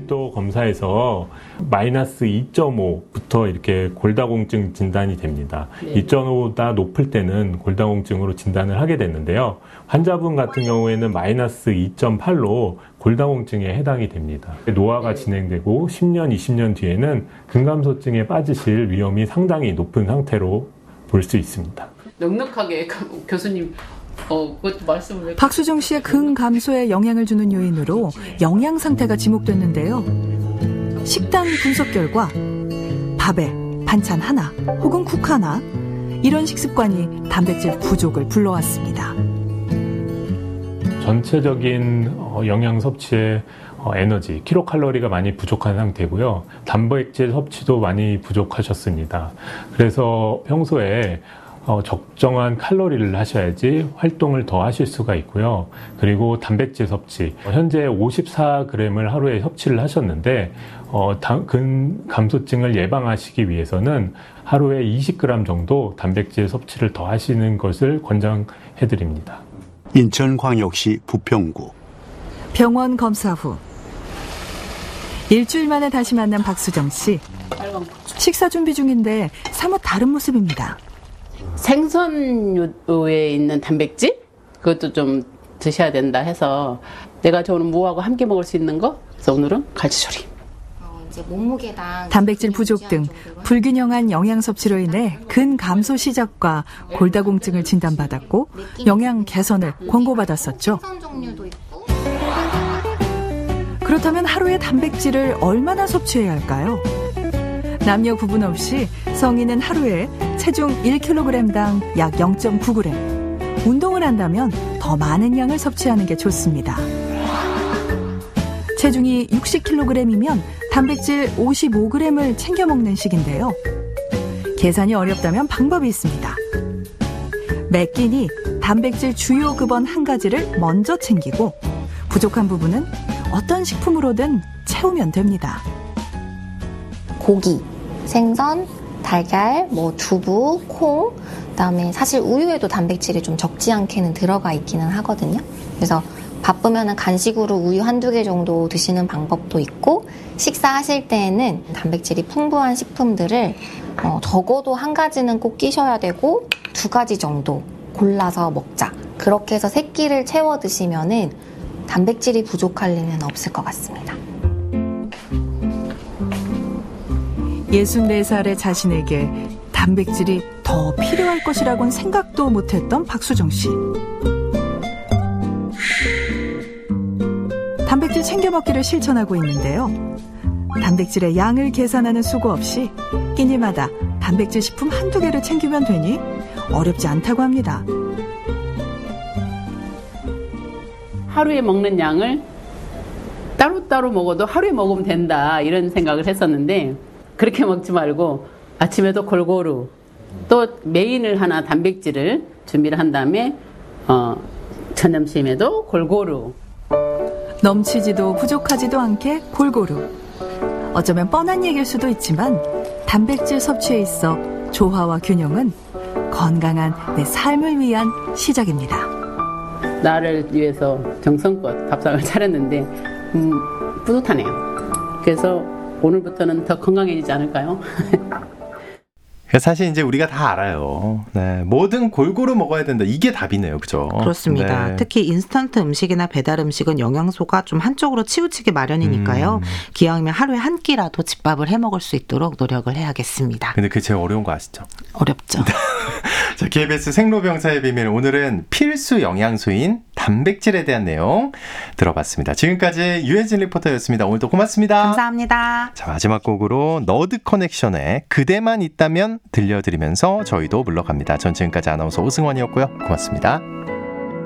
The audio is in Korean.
밀도 검사에서 마이너스 2.5부터 이렇게 골다공증 진단이 됩니다. 네. 2.5보다 높을 때는 골다공증으로 진단을 하게 됐는데요. 환자분 같은 경우에는 마이너스 2.8로 골다공증에 해당이 됩니다. 노화가 진행되고 10년, 20년 뒤에는 근감소증에 빠지실 위험이 상당히 높은 상태로 볼 수 있습니다. 넉넉하게 교수님 그것도 말씀을 박수정 씨의 근감소에 영향을 주는 요인으로 영양 상태가 지목됐는데요. 식단 분석 결과 밥에 반찬 하나 혹은 국 하나 이런 식습관이 단백질 부족을 불러왔습니다. 전체적인 영양 섭취에 에너지, 킬로칼로리가 많이 부족한 상태고요. 단백질 섭취도 많이 부족하셨습니다. 그래서 평소에 적정한 칼로리를 하셔야지 활동을 더 하실 수가 있고요. 그리고 단백질 섭취, 현재 54g을 하루에 섭취를 하셨는데 근감소증을 예방하시기 위해서는 하루에 20g 정도 단백질 섭취를 더 하시는 것을 권장해드립니다. 인천광역시 부평구. 병원 검사 후 일주일 만에 다시 만난 박수정 씨. 식사 준비 중인데 사뭇 다른 모습입니다. 생선류에 있는 단백질? 그것도 좀 드셔야 된다 해서 내가 오늘 무하고 함께 먹을 수 있는 거? 그래서 오늘은 갈치조림. 이제 몸무게당 단백질 부족 등 불균형한 영양 섭취로 인해 근감소 시작과 골다공증을 진단받았고 영양 개선을 권고받았었죠. 생선 종류도 있고. 그렇다면 하루에 단백질을 얼마나 섭취해야 할까요? 남녀 구분 없이 성인은 하루에 체중 1kg당 약 0.9g, 운동을 한다면 더 많은 양을 섭취하는 게 좋습니다. 체중이 60kg이면 단백질 55g을 챙겨 먹는 식인데요. 계산이 어렵다면 방법이 있습니다. 매 끼니 단백질 주요 급원 한 가지를 먼저 챙기고 부족한 부분은 어떤 식품으로든 채우면 됩니다. 고기, 생선, 달걀, 두부, 콩, 그다음에 사실 우유에도 단백질이 좀 적지 않게는 들어가 있기는 하거든요. 그래서 바쁘면은 간식으로 우유 한두 개 정도 드시는 방법도 있고, 식사하실 때에는 단백질이 풍부한 식품들을 적어도 한 가지는 꼭 끼셔야 되고 2가지 정도 골라서 먹자. 그렇게 해서 3끼를 채워 드시면은 단백질이 부족할 리는 없을 것 같습니다. 64살의 자신에게 단백질이 더 필요할 것이라고는 생각도 못했던 박수정 씨. 단백질 챙겨 먹기를 실천하고 있는데요. 단백질의 양을 계산하는 수고 없이 끼니마다 단백질 식품 한두 개를 챙기면 되니 어렵지 않다고 합니다. 하루에 먹는 양을 따로따로 먹어도 하루에 먹으면 된다 이런 생각을 했었는데, 그렇게 먹지 말고 아침에도 골고루, 또 메인을 하나 단백질을 준비를 한 다음에 저녁쯤에도 골고루. 넘치지도 부족하지도 않게 골고루. 어쩌면 뻔한 얘기일 수도 있지만 단백질 섭취에 있어 조화와 균형은 건강한 내 삶을 위한 시작입니다. 나를 위해서 정성껏 밥상을 차렸는데 뿌듯하네요. 그래서 오늘부터는 더 건강해지지 않을까요? 사실 이제 우리가 다 알아요. 네, 뭐든 골고루 먹어야 된다. 이게 답이네요. 그죠? 그렇습니다. 네. 특히 인스턴트 음식이나 배달 음식은 영양소가 좀 한쪽으로 치우치기 마련이니까요. 기왕이면 하루에 한 끼라도 집밥을 해 먹을 수 있도록 노력을 해야겠습니다. 근데 그게 제일 어려운 거 아시죠? 어렵죠. 자, KBS 생로병사의 비밀, 오늘은 필수 영양소인 단백질에 대한 내용 들어봤습니다. 지금까지 유혜진 리포터였습니다. 오늘도 고맙습니다. 감사합니다. 자, 마지막 곡으로 너드 커넥션의 그대만 있다면 들려드리면서 저희도 물러갑니다. 전 지금까지 아나운서 오승원이었고요. 고맙습니다.